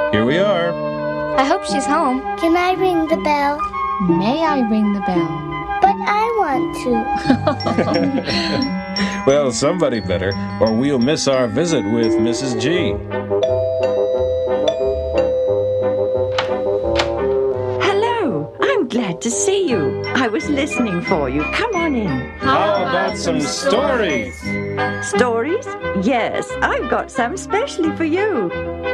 Here we are. I hope she's home. Can I ring the bell? May I ring the bell? But I want to. Well, somebody better, or we'll miss our visit with Mrs. G. Hello, I'm glad to see you. I was listening for you. Come on in. How about some stories? Stories? Yes, I've got some specially for you.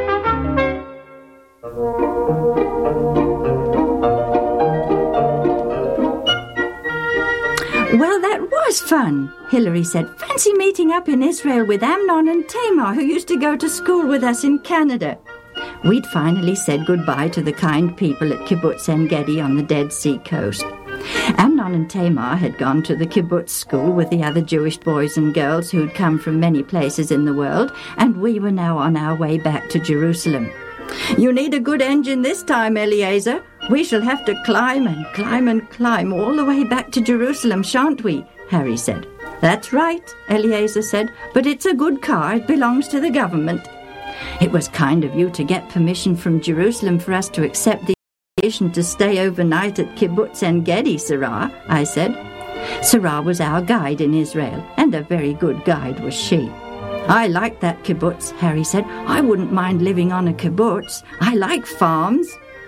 Well, that was fun, Hilary said. Fancy meeting up in Israel with Amnon and Tamar, who used to go to school with us in Canada. We'd finally said goodbye to the kind people at Kibbutz En-Gedi on the Dead Sea coast. Amnon and Tamar had gone to the kibbutz school with the other Jewish boys and girls who'd come from many places in the world, and we were now on our way back to Jerusalem. You need a good engine this time, Eliezer. We shall have to climb and climb and climb all the way back to Jerusalem, shan't we? Harry said. That's right, Eliezer said, but it's a good car. It belongs to the government. It was kind of you to get permission from Jerusalem for us to accept the invitation to stay overnight at Kibbutz En-Gedi, Sarah, I said. Sarah was our guide in Israel, and a very good guide was she. I like that kibbutz, Harry said. I wouldn't mind living on a kibbutz. I like farms.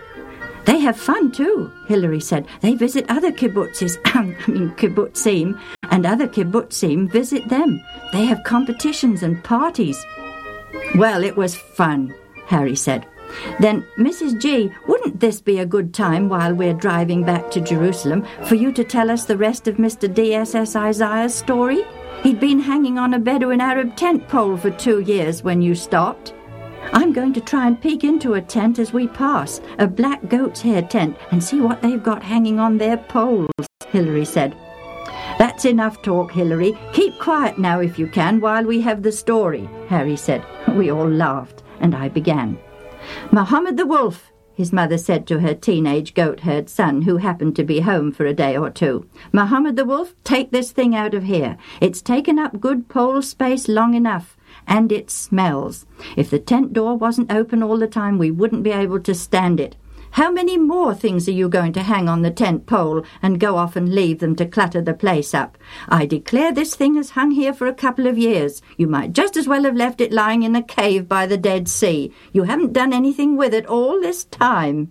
They have fun too, Hilary said. They visit other kibbutzes, kibbutzim, and other kibbutzim visit them. They have competitions and parties. Well, it was fun, Harry said. Then, Mrs. G, wouldn't this be a good time while we're driving back to Jerusalem for you to tell us the rest of Mr. D.S.S. Isaiah's story? He'd been hanging on a Bedouin Arab tent pole for 2 years when you stopped. I'm going to try and peek into a tent as we pass, a black goat's hair tent, and see what they've got hanging on their poles, Hilary said. That's enough talk, Hilary. Keep quiet now if you can while we have the story, Harry said. We all laughed, and I began. Mohammed the Wolf, his mother said to her teenage goat-herd son, who happened to be home for a day or two. Mohammed the Wolf, take this thing out of here. It's taken up good pole space long enough, and it smells. If the tent door wasn't open all the time, we wouldn't be able to stand it. How many more things are you going to hang on the tent pole and go off and leave them to clutter the place up? I declare this thing has hung here for a couple of years. You might just as well have left it lying in a cave by the Dead Sea. You haven't done anything with it all this time.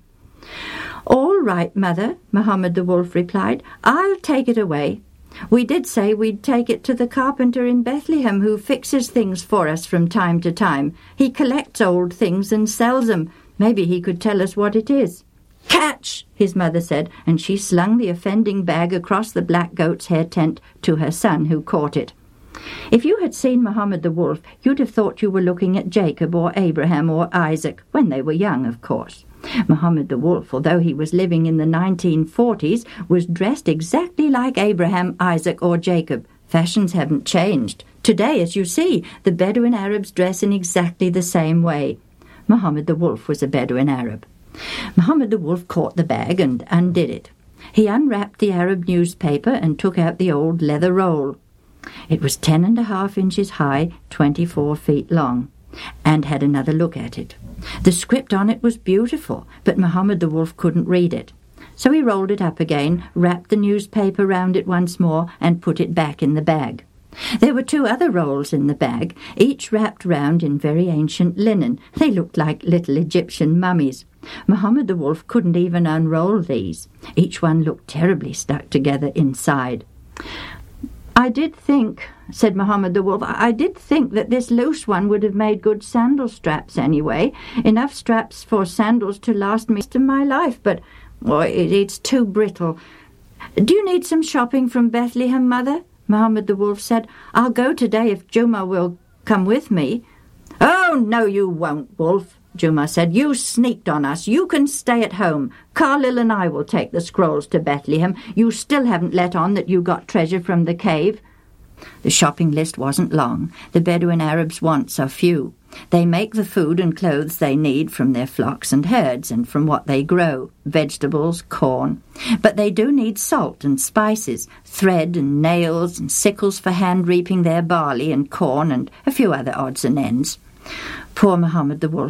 All right, Mother, Mohammed the Wolf replied. I'll take it away. We did say we'd take it to the carpenter in Bethlehem who fixes things for us from time to time. He collects old things and sells them. Maybe he could tell us what it is. Catch, his mother said, and she slung the offending bag across the black goat's hair tent to her son, who caught it. If you had seen Mohammed the Wolf, you'd have thought you were looking at Jacob or Abraham or Isaac, when they were young, of course. Mohammed the Wolf, although he was living in the 1940s, was dressed exactly like Abraham, Isaac, or Jacob. Fashions haven't changed. Today, as you see, the Bedouin Arabs dress in exactly the same way. Mohammed the Wolf was a Bedouin Arab. Mohammed the Wolf caught the bag and undid it. He unwrapped the Arab newspaper and took out the old leather roll. It was 10.5 inches high, 24 feet long, and had another look at it. The script on it was beautiful, but Mohammed the Wolf couldn't read it. So he rolled it up again, wrapped the newspaper round it once more, and put it back in the bag. There were 2 other rolls in the bag, each wrapped round in very ancient linen. They looked like little Egyptian mummies. Mohammed the Wolf couldn't even unroll these. Each one looked terribly stuck together inside. I did think, said Mohammed the Wolf, I did think that this loose one would have made good sandal straps anyway. Enough straps for sandals to last me to my life, but it's too brittle. Do you need some shopping from Bethlehem, Mother? Mohammed the Wolf said. I'll go today if Juma will come with me. Oh, no, you won't, Wolf, Juma said. You sneaked on us. You can stay at home. Carlil and I will take the scrolls to Bethlehem. You still haven't let on that you got treasure from the cave. The shopping list wasn't long. The Bedouin Arabs' wants are few. They make the food and clothes they need from their flocks and herds and from what they grow, vegetables, corn. But they do need salt and spices, thread and nails and sickles for hand-reaping their barley and corn and a few other odds and ends. Poor Mohammed the Wolf.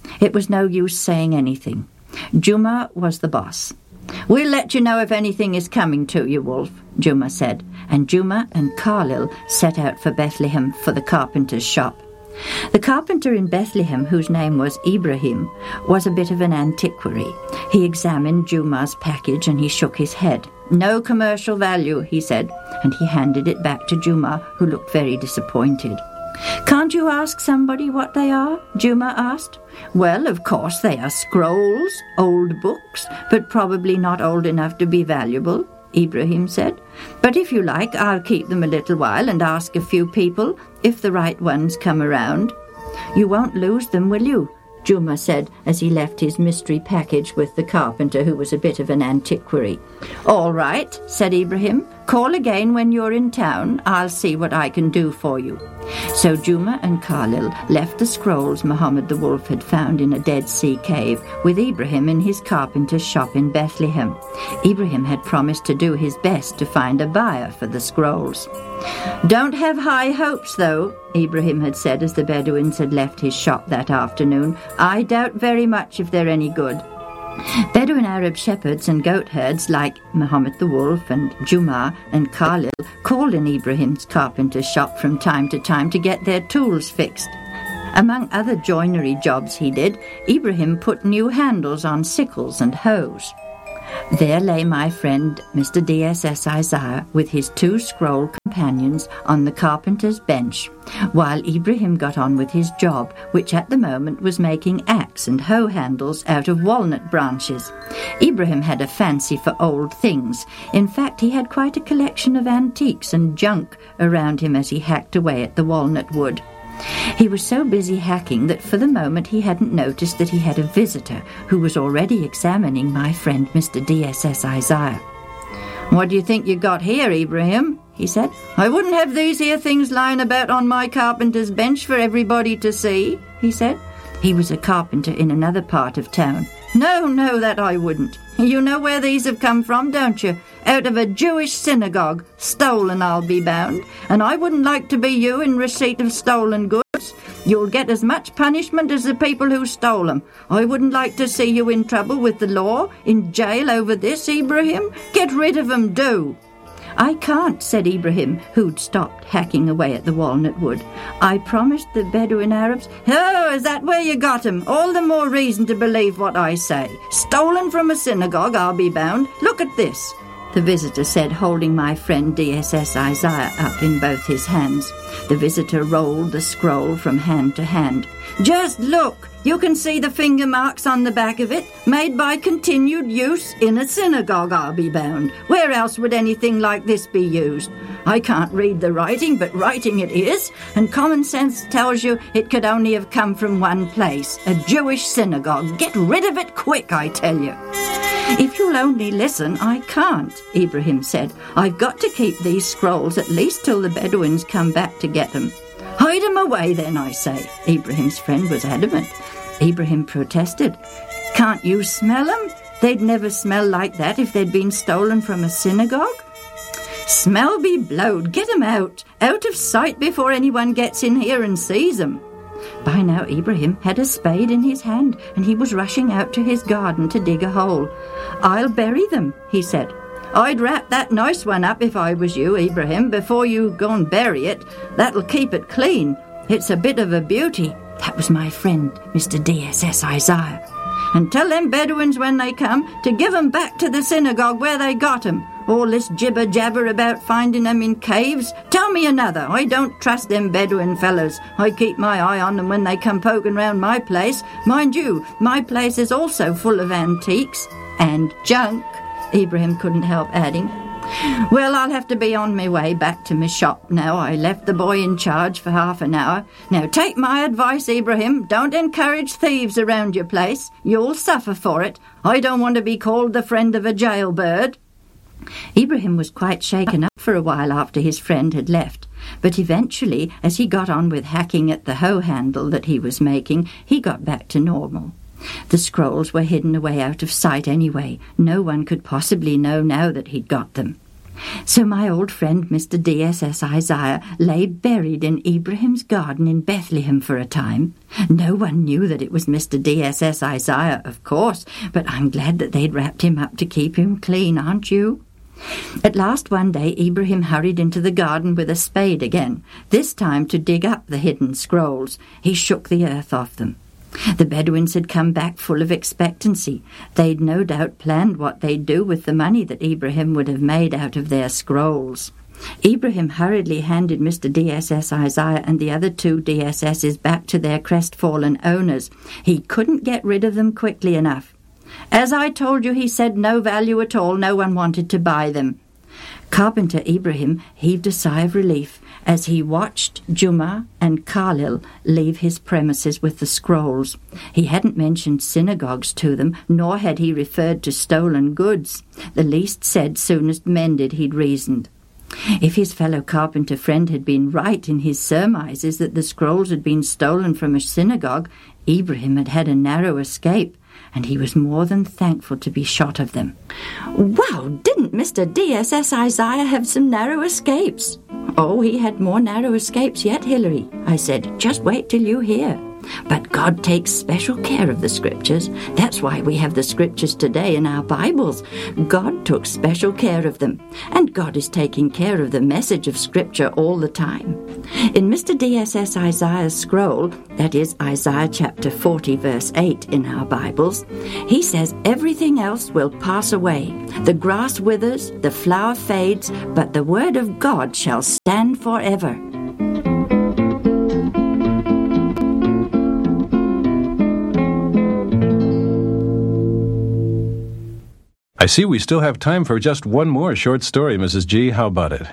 It was no use saying anything. Juma was the boss. "We'll let you know if anything is coming to you, Wolf," Juma said, and Juma and Carlil set out for Bethlehem for the carpenter's shop. The carpenter in Bethlehem, whose name was Ibrahim, was a bit of an antiquary. He examined Juma's package and he shook his head. "No commercial value," he said, and he handed it back to Juma, who looked very disappointed. "Can't you ask somebody what they are?" Juma asked. "Well, of course they are scrolls, old books, but probably not old enough to be valuable," Ibrahim said. "But if you like, I'll keep them a little while and ask a few people if the right ones come around." "You won't lose them, will you?" Juma said as he left his mystery package with the carpenter, who was a bit of an antiquary. "All right," said Ibrahim. "Call again when you're in town. I'll see what I can do for you." So Juma and Carlil left the scrolls Muhammad the Wolf had found in a Dead Sea cave with Ibrahim in his carpenter's shop in Bethlehem. Ibrahim had promised to do his best to find a buyer for the scrolls. "Don't have high hopes, though," Ibrahim had said as the Bedouins had left his shop that afternoon. "I doubt very much if they're any good." Bedouin Arab shepherds and goat herds like Muhammad the Wolf and Juma and Carlil called in Ibrahim's carpenter's shop from time to time to get their tools fixed. Among other joinery jobs he did, Ibrahim put new handles on sickles and hoes. There lay my friend Mr. D.S.S. Isaiah with his 2 scroll companions on the carpenter's bench, while Ibrahim got on with his job, which at the moment was making axe and hoe handles out of walnut branches. Ibrahim had a fancy for old things. In fact, he had quite a collection of antiques and junk around him as he hacked away at the walnut wood. He was so busy hacking that for the moment he hadn't noticed that he had a visitor who was already examining my friend Mr. D.S.S. Isaiah. "What do you think you got here, Ibrahim?" he said. "I wouldn't have these here things lying about on my carpenter's bench for everybody to see," he said. He was a carpenter in another part of town. No, that I wouldn't. You know where these have come from, don't you? Out of a Jewish synagogue. Stolen, I'll be bound. And I wouldn't like to be you in receipt of stolen goods. You'll get as much punishment as the people who stole them. I wouldn't like to see you in trouble with the law, in jail over this, Ibrahim. Get rid of 'em, do." "I can't," said Ibrahim, who'd stopped hacking away at the walnut wood. "I promised the Bedouin Arabs—" "Oh, is that where you got 'em? All the more reason to believe what I say. Stolen from a synagogue, I'll be bound. Look at this," the visitor said, holding my friend D.S.S. Isaiah up in both his hands. The visitor rolled the scroll from hand to hand. "Just look! You can see the finger marks on the back of it, made by continued use in a synagogue, I'll be bound. Where else would anything like this be used? I can't read the writing, but writing it is, and common sense tells you it could only have come from one place, a Jewish synagogue. Get rid of it quick, I tell you." "If you'll only listen, I can't," Ibrahim said. "I've got to keep these scrolls at least till the Bedouins come back to get them." "Hide 'em away then, I say." Ibrahim's friend was adamant. Ibrahim protested. "Can't you smell 'em? They'd never smell like that if they'd been stolen from a synagogue." "Smell be blowed. Get 'em out of sight before anyone gets in here and sees 'em." By now Ibrahim had a spade in his hand, and he was rushing out to his garden to dig a hole. "I'll bury them," he said. "I'd wrap that nice one up if I was you, Ibrahim, before you go and bury it. That'll keep it clean. It's a bit of a beauty." That was my friend, Mr. D.S.S. Isaiah. "And tell them Bedouins when they come to give 'em back to the synagogue where they got 'em. All this jibber-jabber about finding 'em in caves. Tell me another. I don't trust them Bedouin fellows. I keep my eye on them when they come poking round my place. Mind you, my place is also full of antiques and junk," Ibrahim couldn't help adding. "Well, I'll have to be on my way back to my shop now. I left the boy in charge for half an hour. Now take my advice, Ibrahim. Don't encourage thieves around your place. You'll suffer for it. I don't want to be called the friend of a jailbird." Ibrahim was quite shaken up for a while after his friend had left, but eventually, as he got on with hacking at the hoe handle that he was making, he got back to normal. The scrolls were hidden away out of sight anyway. No one could possibly know now that he'd got them. So my old friend Mr. D.S.S. Isaiah lay buried in Ibrahim's garden in Bethlehem for a time. No one knew that it was Mr. D.S.S. Isaiah, of course, but I'm glad that they'd wrapped him up to keep him clean, aren't you? At last one day Ibrahim hurried into the garden with a spade again, this time to dig up the hidden scrolls. He shook the earth off them. The Bedouins had come back full of expectancy. They'd no doubt planned what they'd do with the money that Ibrahim would have made out of their scrolls. Ibrahim hurriedly handed Mr. D.S.S. Isaiah and the other 2 DSSs back to their crestfallen owners. He couldn't get rid of them quickly enough. As I told you, he said, no value at all. No one wanted to buy them. Carpenter Ibrahim heaved a sigh of relief as he watched Juma and Khalil leave his premises with the scrolls. He hadn't mentioned synagogues to them, nor had he referred to stolen goods. The least said, soonest mended, he'd reasoned. If his fellow carpenter friend had been right in his surmises that the scrolls had been stolen from a synagogue, Ibrahim had had a narrow escape, and he was more than thankful to be shot of them. Wow, didn't Mr. D.S.S. Isaiah have some narrow escapes? Oh, he had more narrow escapes yet, Hilary, I said. Just wait till you hear. But God takes special care of the Scriptures. That's why we have the Scriptures today in our Bibles. God took special care of them, and God is taking care of the message of Scripture all the time. In Mr. D.S.S. Isaiah's scroll, that is Isaiah chapter 40, verse 8 in our Bibles, he says everything else will pass away. The grass withers, the flower fades, but the word of God shall stand forever. I see we still have time for just one more short story, Mrs. G. How about it?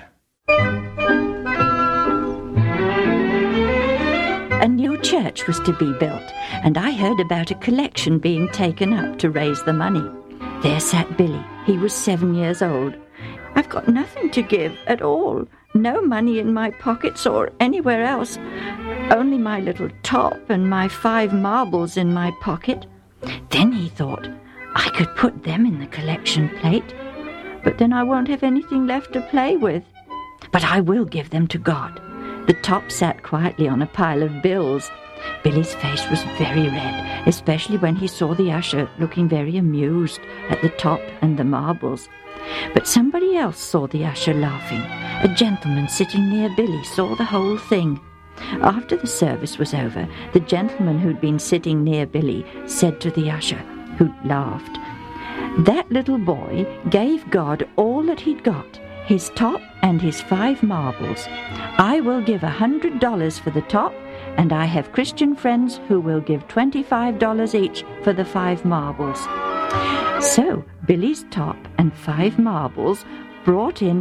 A new church was to be built, and I heard about a collection being taken up to raise the money. There sat Billy. He was 7 years old. I've got nothing to give at all. No money in my pockets or anywhere else. Only my little top and my 5 marbles in my pocket. Then he thought, I could put them in the collection plate, but then I won't have anything left to play with. But I will give them to God. The top sat quietly on a pile of bills. Billy's face was very red, especially when he saw the usher looking very amused at the top and the marbles. But somebody else saw the usher laughing. A gentleman sitting near Billy saw the whole thing. After the service was over, the gentleman who'd been sitting near Billy said to the usher, who laughed, that little boy gave God all that he'd got, his top and his 5 marbles. I will give $100 for the top, and I have Christian friends who will give $25 each for the 5 marbles. So Billy's top and 5 marbles brought in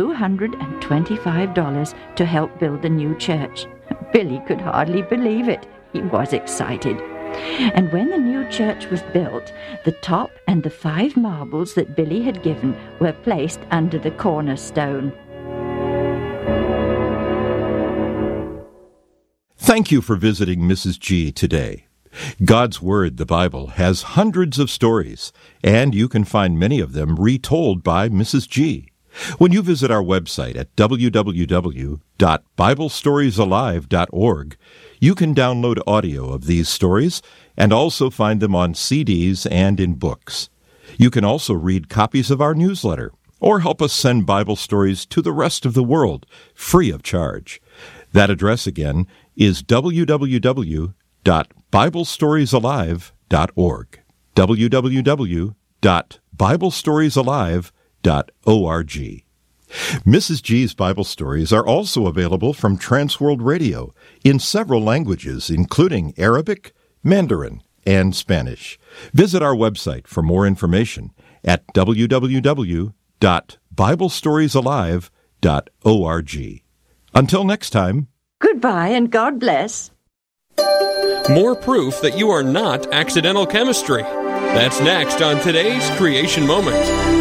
$225 to help build the new church. Billy could hardly believe it. He was excited. And when the new church was built, the top and the 5 marbles that Billy had given were placed under the cornerstone. Thank you for visiting Mrs. G today. God's Word, the Bible, has hundreds of stories, and you can find many of them retold by Mrs. G. When you visit our website at www.biblestoriesalive.org, you can download audio of these stories and also find them on CDs and in books. You can also read copies of our newsletter or help us send Bible stories to the rest of the world free of charge. That address again is www.biblestoriesalive.org. www.biblestoriesalive.org. Mrs. G's Bible stories are also available from Transworld Radio in several languages, including Arabic, Mandarin, and Spanish. Visit our website for more information at www.biblestoriesalive.org. Until next time, goodbye and God bless. More proof that you are not accidental chemistry. That's next on today's Creation Moment.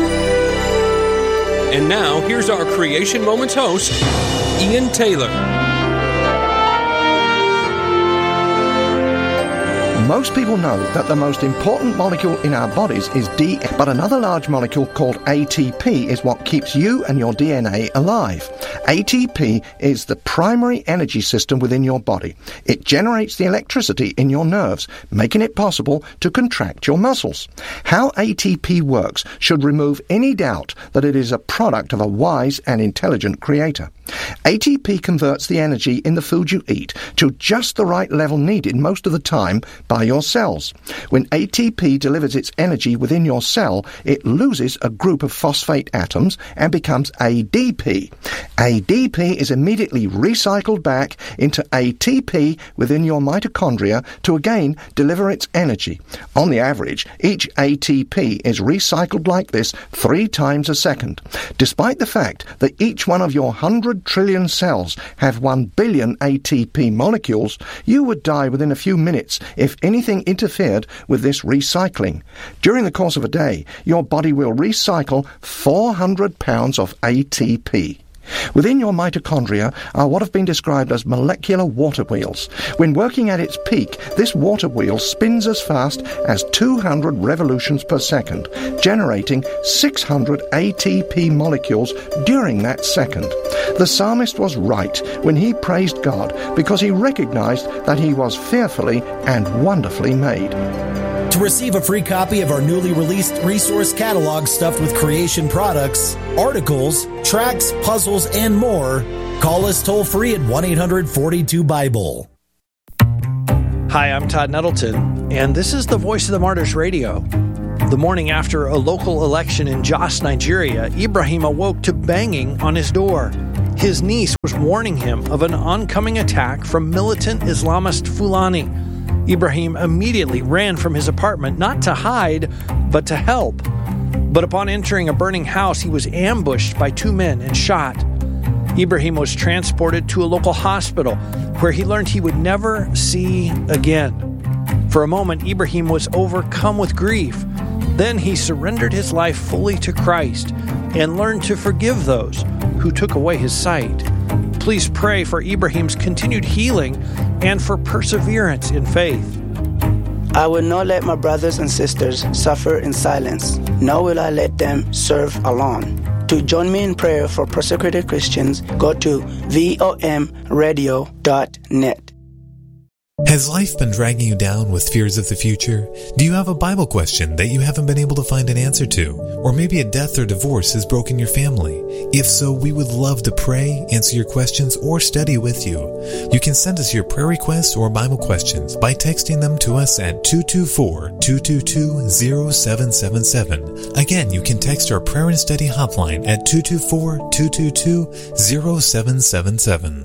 And now, here's our Creation Moments host, Ian Taylor. Most people know that the most important molecule in our bodies is DNA, but another large molecule called ATP is what keeps you and your DNA alive. ATP is the primary energy system within your body. It generates the electricity in your nerves, making it possible to contract your muscles. How ATP works should remove any doubt that it is a product of a wise and intelligent creator. ATP converts the energy in the food you eat to just the right level needed most of the time by your cells. When ATP delivers its energy within your cell, it loses a group of phosphate atoms and becomes ADP. ADP is immediately recycled back into ATP within your mitochondria to again deliver its energy. On the average, each ATP is recycled like this 3 times a second. Despite the fact that each one of your 100 trillion cells have 1 billion ATP molecules, you would die within a few minutes if anything interfered with this recycling. During the course of a day, your body will recycle 400 pounds of ATP. Within your mitochondria are what have been described as molecular water wheels. When working at its peak, this water wheel spins as fast as 200 revolutions per second, generating 600 ATP molecules during that second. The psalmist was right when he praised God because he recognized that he was fearfully and wonderfully made. To receive a free copy of our newly released resource catalog stuffed with creation products, articles, tracts, puzzles, and more, call us toll-free at 1-800-42-BIBLE. Hi, I'm Todd Nettleton, and this is the Voice of the Martyrs Radio. The morning after a local election in Jos, Nigeria, Ibrahim awoke to banging on his door. His niece was warning him of an oncoming attack from militant Islamist Fulani. Ibrahim immediately ran from his apartment, not to hide, but to help. But upon entering a burning house, he was ambushed by 2 men and shot. Ibrahim was transported to a local hospital, where he learned he would never see again. For a moment, Ibrahim was overcome with grief. Then he surrendered his life fully to Christ and learned to forgive those who took away his sight. Please pray for Ibrahim's continued healing and for perseverance in faith. I will not let my brothers and sisters suffer in silence, nor will I let them serve alone. To join me in prayer for persecuted Christians, go to VOMradio.net. Has life been dragging you down with fears of the future? Do you have a Bible question that you haven't been able to find an answer to? Or maybe a death or divorce has broken your family? If so, we would love to pray, answer your questions, or study with you. You can send us your prayer requests or Bible questions by texting them to us at 224-222-0777. Again, you can text our prayer and study hotline at 224-222-0777.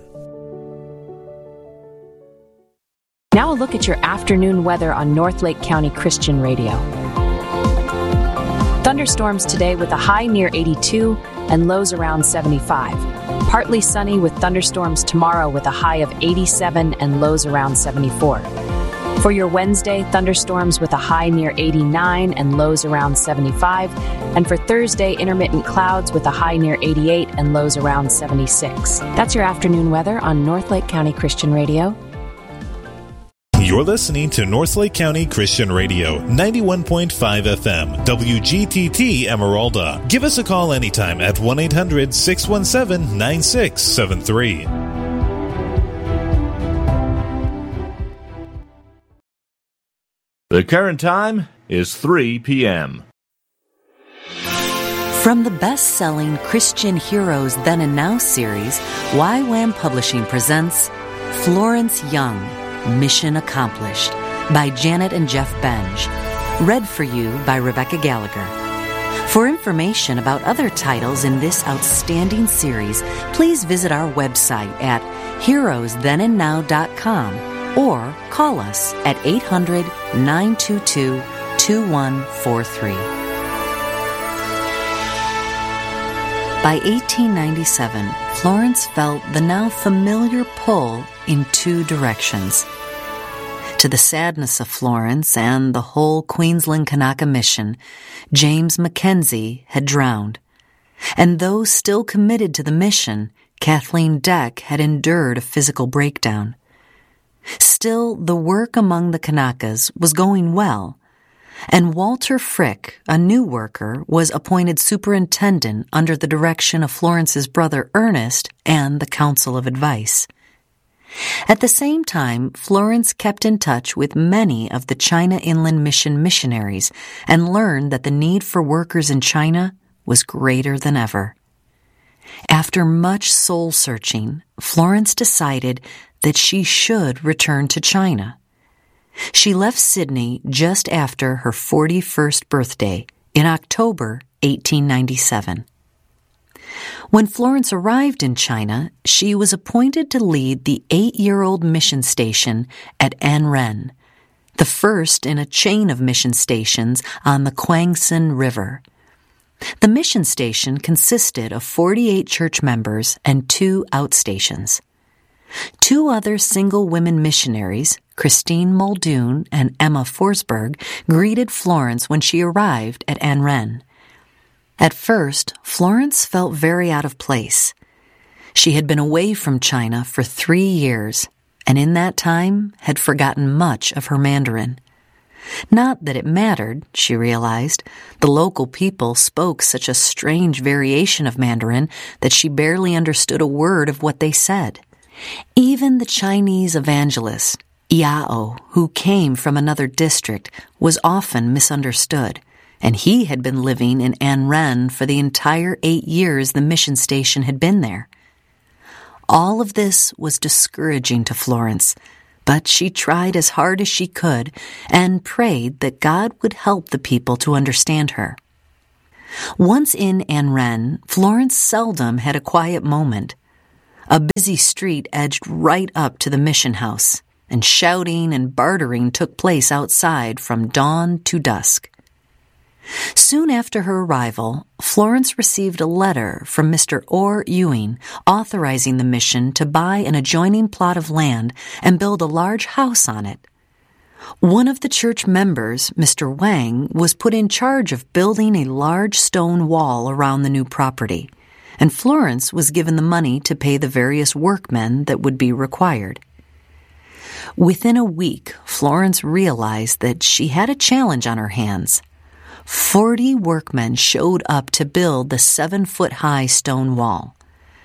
Now a look at your afternoon weather on North Lake County Christian Radio. Thunderstorms today with a high near 82 and lows around 75. Partly sunny with thunderstorms tomorrow with a high of 87 and lows around 74. For your Wednesday, thunderstorms with a high near 89 and lows around 75. And for Thursday, intermittent clouds with a high near 88 and lows around 76. That's your afternoon weather on North Lake County Christian Radio. You're listening to North Lake County Christian Radio, 91.5 FM, WGTT Emeralda. Give us a call anytime at 1-800-617-9673. The current time is 3 p.m. From the best-selling Christian Heroes Then and Now series, YWAM Publishing presents Florence Young, Mission Accomplished by Janet and Jeff Benge. Read for you by Rebecca Gallagher. For information about other titles in this outstanding series, please visit our website at heroesthenandnow.com or call us at 800-922-2143. By 1897, Florence felt the now familiar pull in 2 directions. To the sadness of Florence and the whole Queensland Kanaka mission, James Mackenzie had drowned. And though still committed to the mission, Kathleen Deck had endured a physical breakdown. Still, the work among the Kanakas was going well, and Walter Frick, a new worker, was appointed superintendent under the direction of Florence's brother Ernest and the Council of Advice. At the same time, Florence kept in touch with many of the China Inland Mission missionaries and learned that the need for workers in China was greater than ever. After much soul-searching, Florence decided that she should return to China. She left Sydney just after her 41st birthday in October 1897. When Florence arrived in China, she was appointed to lead the 8-year-old mission station at Anren, the first in a chain of mission stations on the Kwangsan River. The mission station consisted of 48 church members and 2 outstations. 2 other single women missionaries, Christine Muldoon and Emma Forsberg, greeted Florence when she arrived at Anren. At first, Florence felt very out of place. She had been away from China for 3 years, and in that time had forgotten much of her Mandarin. Not that it mattered, she realized. The local people spoke such a strange variation of Mandarin that she barely understood a word of what they said. Even the Chinese evangelist, Yao, who came from another district, was often misunderstood, and he had been living in Anren for the entire 8 years the mission station had been there. All of this was discouraging to Florence, but she tried as hard as she could and prayed that God would help the people to understand her. Once in Anren, Florence seldom had a quiet moment. A busy street edged right up to the mission house, and shouting and bartering took place outside from dawn to dusk. Soon after her arrival, Florence received a letter from Mr. Orr Ewing authorizing the mission to buy an adjoining plot of land and build a large house on it. One of the church members, Mr. Wang, was put in charge of building a large stone wall around the new property, and Florence was given the money to pay the various workmen that would be required. Within a week, Florence realized that she had a challenge on her hands. 40 workmen showed up to build the 7-foot-high stone wall.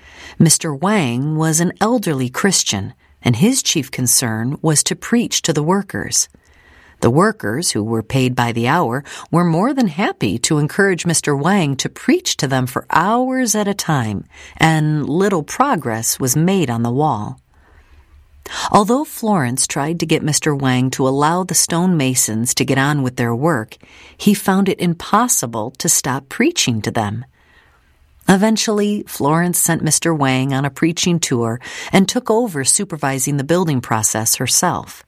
Mr. Wang was an elderly Christian, and his chief concern was to preach to the workers. The workers, who were paid by the hour, were more than happy to encourage Mr. Wang to preach to them for hours at a time, and little progress was made on the wall. Although Florence tried to get Mr. Wang to allow the stonemasons to get on with their work, he found it impossible to stop preaching to them. Eventually, Florence sent Mr. Wang on a preaching tour and took over supervising the building process herself.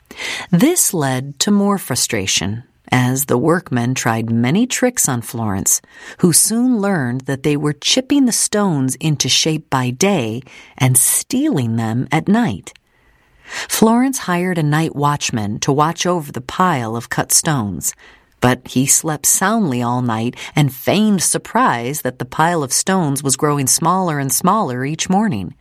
This led to more frustration, as the workmen tried many tricks on Florence, who soon learned that they were chipping the stones into shape by day and stealing them at night. Florence hired a night watchman to watch over the pile of cut stones, but he slept soundly all night and feigned surprise that the pile of stones was growing smaller and smaller each morning.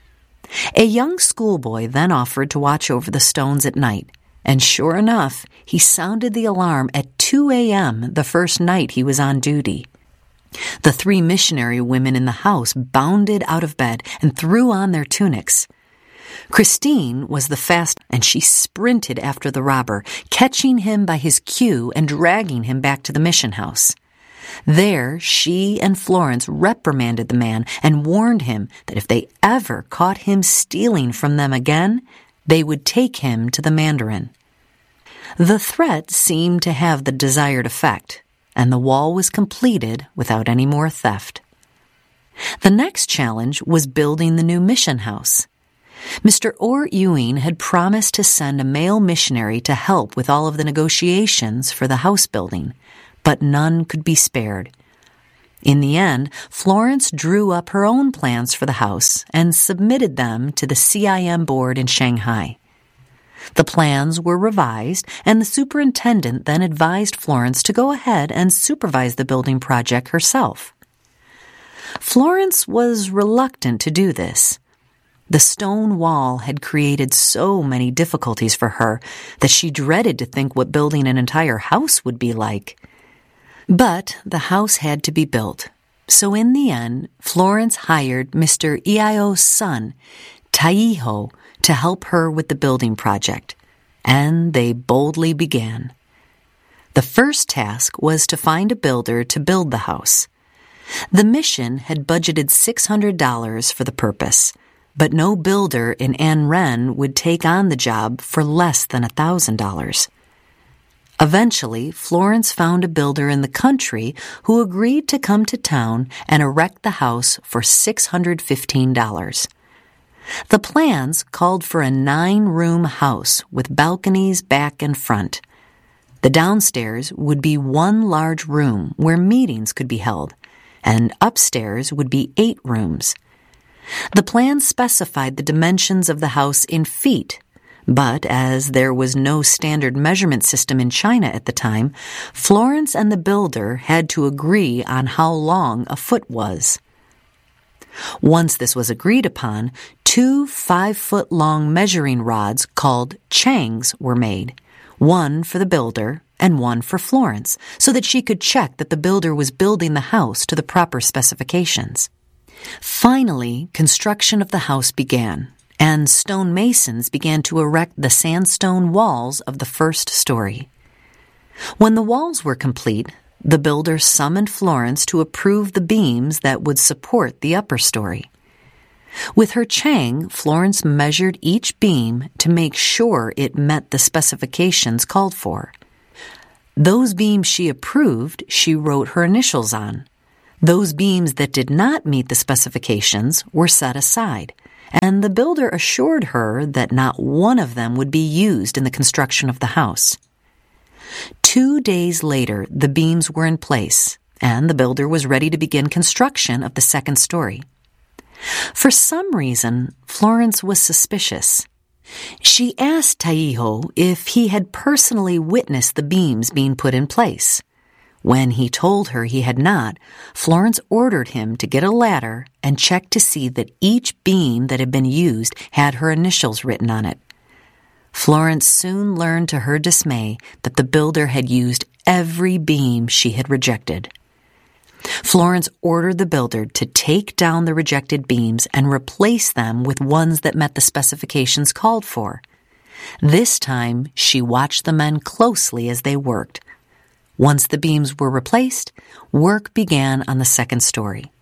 A young schoolboy then offered to watch over the stones at night, and sure enough, he sounded the alarm at 2 a.m. the first night he was on duty. The 3 missionary women in the house bounded out of bed and threw on their tunics. Christine was the fastest, and she sprinted after the robber, catching him by his queue and dragging him back to the mission house. There, she and Florence reprimanded the man and warned him that if they ever caught him stealing from them again, they would take him to the Mandarin. The threat seemed to have the desired effect, and the wall was completed without any more theft. The next challenge was building the new mission house. Mr. Orr Ewing had promised to send a male missionary to help with all of the negotiations for the house building, but none could be spared. In the end, Florence drew up her own plans for the house and submitted them to the CIM board in Shanghai. The plans were revised, and the superintendent then advised Florence to go ahead and supervise the building project herself. Florence was reluctant to do this. the stone wall had created so many difficulties for her that she dreaded to think what building an entire house would be like. But the house had to be built. So in the end, Florence hired Mr. Iaio's son, Taiho, to help her with the building project. And they boldly began. The first task was to find a builder to build the house. The mission had budgeted $600 for the purpose, but no builder in Anren would take on the job for less than $1,000. Eventually, Florence found a builder in the country who agreed to come to town and erect the house for $615. The plans called for a 9-room house with balconies back and front. The downstairs would be one large room where meetings could be held, and upstairs would be 8 rooms. The plan specified the dimensions of the house in feet, but as there was no standard measurement system in China at the time, Florence and the builder had to agree on how long a foot was. Once this was agreed upon, 2 5-foot-long measuring rods called changs were made, one for the builder and one for Florence, so that she could check that the builder was building the house to the proper specifications. Finally, construction of the house began, and stonemasons began to erect the sandstone walls of the first story. When the walls were complete, the builder summoned Florence to approve the beams that would support the upper story. With her chang, Florence measured each beam to make sure it met the specifications called for. Those beams she approved, she wrote her initials on. Those beams that did not meet the specifications were set aside, and the builder assured her that not one of them would be used in the construction of the house. 2 days later, the beams were in place, and the builder was ready to begin construction of the second story. For some reason, Florence was suspicious. She asked Taiho if he had personally witnessed the beams being put in place. When he told her he had not, Florence ordered him to get a ladder and check to see that each beam that had been used had her initials written on it. Florence soon learned to her dismay that the builder had used every beam she had rejected. Florence ordered the builder to take down the rejected beams and replace them with ones that met the specifications called for. This time, she watched the men closely as they worked. Once the beams were replaced, work began on the second story.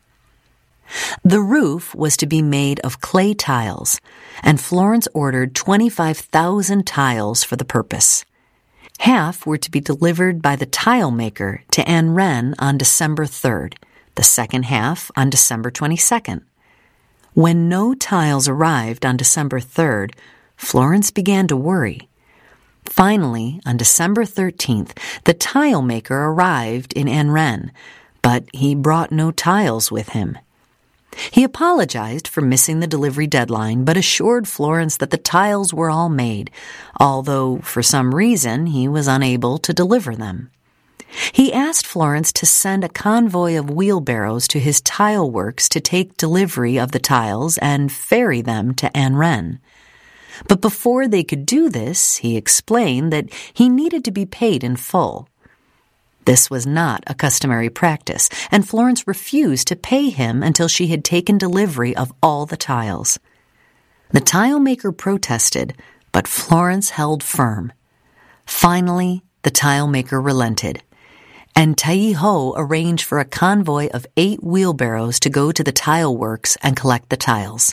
The roof was to be made of clay tiles, and Florence ordered 25,000 tiles for the purpose. Half were to be delivered by the tile maker to Anren on December 3rd, the second half on December 22nd. When no tiles arrived on December 3rd, Florence began to worry. Finally, on December 13th, the tile maker arrived in Anren, but he brought no tiles with him. He apologized for missing the delivery deadline, but assured Florence that the tiles were all made, although for some reason he was unable to deliver them. He asked Florence to send a convoy of wheelbarrows to his tile works to take delivery of the tiles and ferry them to Anren. But before they could do this, he explained that he needed to be paid in full. This was not a customary practice, and Florence refused to pay him until she had taken delivery of all the tiles. The tile maker protested, but Florence held firm. Finally, the tile maker relented, and Taiho arranged for a convoy of 8 wheelbarrows to go to the tile works and collect the tiles.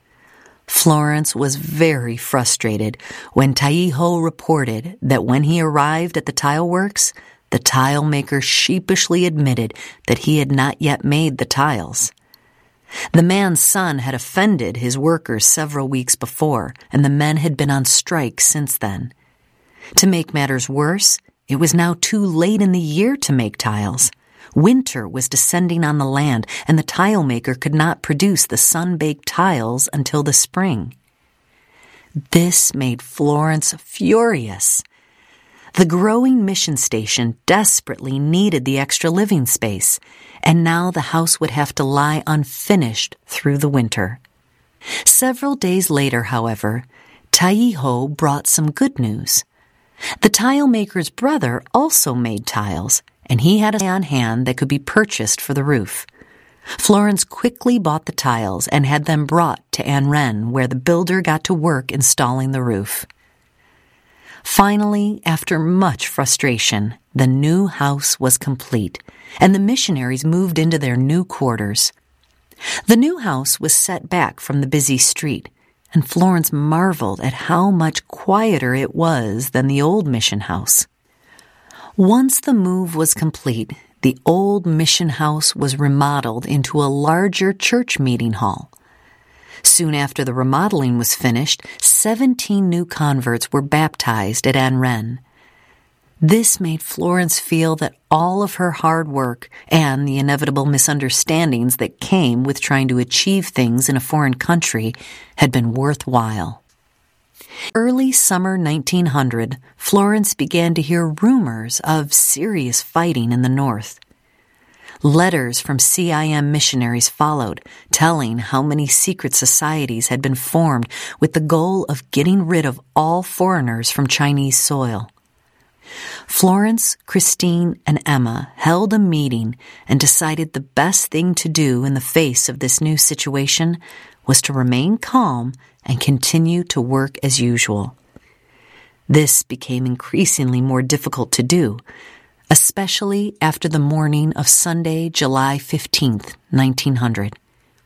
Florence was very frustrated when Taiho reported that when he arrived at the tile works, the tile maker sheepishly admitted that he had not yet made the tiles. The man's son had offended his workers several weeks before, and the men had been on strike since then. To make matters worse, it was now too late in the year to make tiles. Winter was descending on the land, and the tile maker could not produce the sun-baked tiles until the spring. This made Florence furious. The growing mission station desperately needed the extra living space, and now the house would have to lie unfinished through the winter. Several days later, however, Taiho brought some good news. The tile maker's brother also made tiles, and he had a on hand that could be purchased for the roof. Florence quickly bought the tiles and had them brought to An Ren, where the builder got to work installing the roof. Finally, after much frustration, the new house was complete, and the missionaries moved into their new quarters. The new house was set back from the busy street, and Florence marveled at how much quieter it was than the old mission house. Once the move was complete, the old mission house was remodeled into a larger church meeting hall. Soon after the remodeling was finished, 17 new converts were baptized at An Ren. This made Florence feel that all of her hard work and the inevitable misunderstandings that came with trying to achieve things in a foreign country had been worthwhile. Early summer 1900, Florence began to hear rumors of serious fighting in the north. Letters from CIM missionaries followed, telling how many secret societies had been formed with the goal of getting rid of all foreigners from Chinese soil. Florence, Christine, and Emma held a meeting and decided the best thing to do in the face of this new situation was to remain calm and continue to work as usual. This became increasingly more difficult to do, especially after the morning of Sunday, July 15th, 1900.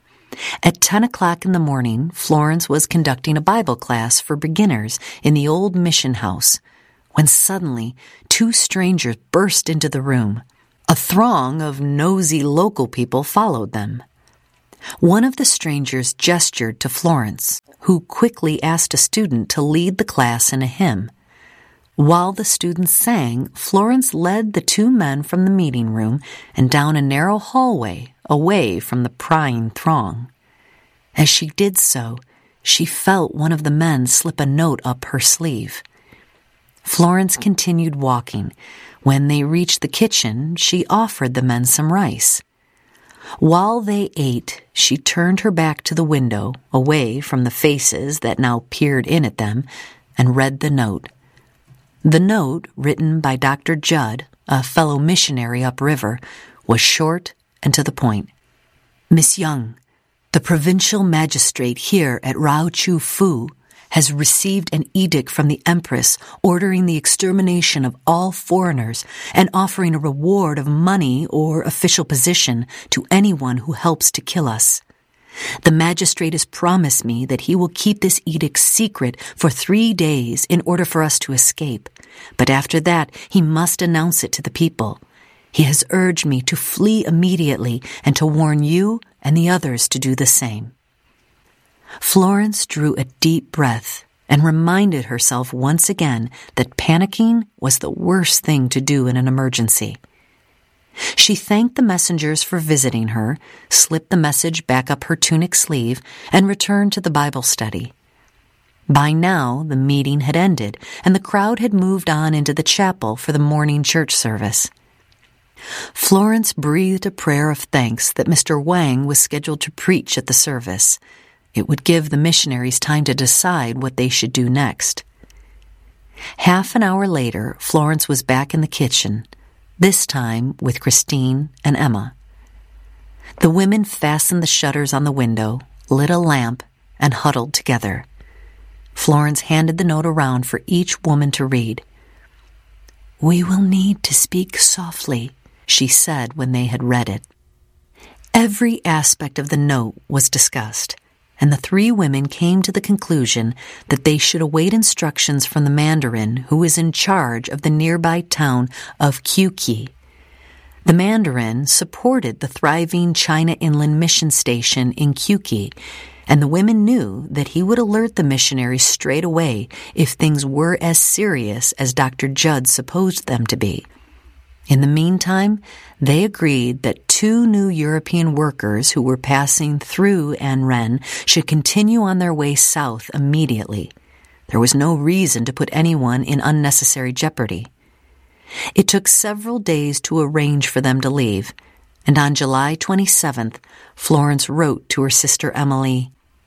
At 10 o'clock in the morning, Florence was conducting a Bible class for beginners in the old mission house, when suddenly 2 strangers burst into the room. A throng of nosy local people followed them. One of the strangers gestured to Florence, who quickly asked a student to lead the class in a hymn. While the students sang, Florence led the 2 men from the meeting room and down a narrow hallway away from the prying throng. As she did so, she felt one of the men slip a note up her sleeve. Florence continued walking. When they reached the kitchen, she offered the men some rice. While they ate, she turned her back to the window, away from the faces that now peered in at them, and read the note. The note, written by Dr. Judd, a fellow missionary upriver, was short and to the point. Miss Young, the provincial magistrate here at Rao Chu Fu has received an edict from the Empress ordering the extermination of all foreigners and offering a reward of money or official position to anyone who helps to kill us. The magistrate has promised me that he will keep this edict secret for 3 days in order for us to escape, but after that he must announce it to the people. He has urged me to flee immediately and to warn you and the others to do the same. Florence drew a deep breath and reminded herself once again that panicking was the worst thing to do in an emergency. She thanked the messengers for visiting her, slipped the message back up her tunic sleeve, and returned to the Bible study. By now, the meeting had ended, and the crowd had moved on into the chapel for the morning church service. Florence breathed a prayer of thanks that Mr. Wang was scheduled to preach at the service. It would give the missionaries time to decide what they should do next. Half an hour later, Florence was back in the kitchen, this time with Christine and Emma. The women fastened the shutters on the window, lit a lamp, and huddled together. Florence handed the note around for each woman to read. "We will need to speak softly," she said when they had read it. Every aspect of the note was discussed, and the 3 women came to the conclusion that they should await instructions from the Mandarin who was in charge of the nearby town of Kewkee. The Mandarin supported the thriving China Inland Mission Station in Kewkee, and the women knew that he would alert the missionaries straight away if things were as serious as Dr. Judd supposed them to be. In the meantime, they agreed that 2 new European workers who were passing through An Ren should continue on their way south immediately. There was no reason to put anyone in unnecessary jeopardy. It took several days to arrange for them to leave, and on July 27th, Florence wrote to her sister Emily,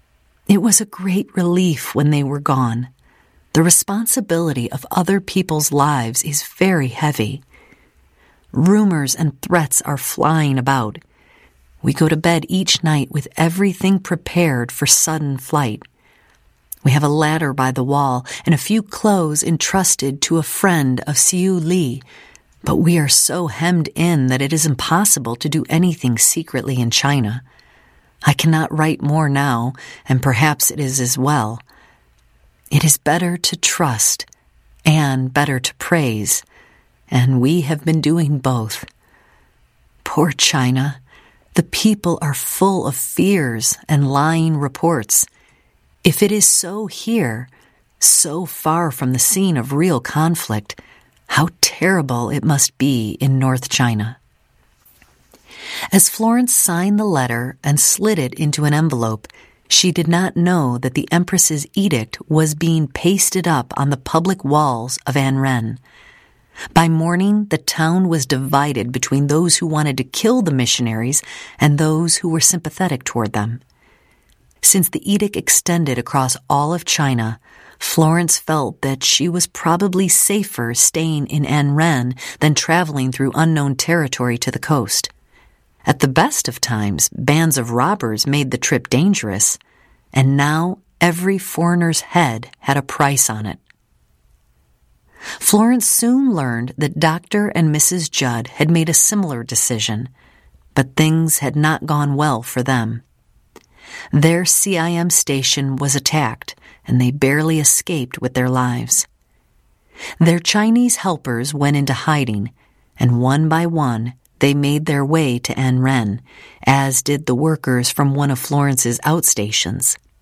It was a great relief when they were gone. The responsibility of other people's lives is very heavy. Rumors and threats are flying about. We go to bed each night with everything prepared for sudden flight. We have a ladder by the wall and a few clothes entrusted to a friend of Siu Li, but we are so hemmed in that it is impossible to do anything secretly in China. I cannot write more now, and perhaps it is as well. It is better to trust and better to praise, and we have been doing both. Poor China. The people are full of fears and lying reports. If it is so here, so far from the scene of real conflict, how terrible it must be in North China. As Florence signed the letter and slid it into an envelope, she did not know that the Empress's edict was being pasted up on the public walls of Anren. By morning, the town was divided between those who wanted to kill the missionaries and those who were sympathetic toward them. Since the edict extended across all of China, Florence felt that she was probably safer staying in Anren than traveling through unknown territory to the coast. At the best of times, bands of robbers made the trip dangerous, and now every foreigner's head had a price on it. Florence soon learned that Dr. and Mrs. Judd had made a similar decision, but things had not gone well for them. Their CIM station was attacked, and they barely escaped with their lives. Their Chinese helpers went into hiding, and one by one they made their way to Anren, as did the workers from one of Florence's outstations.